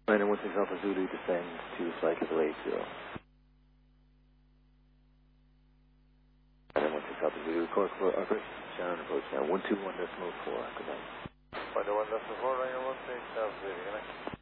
Landing 16 Alpha Zulu, descend to flight level 80. Landing 16 Alpha Zulu, course for operation, Shannon approach now, 121.4, good night. 121.4, running 16 Alpha Zulu, good night.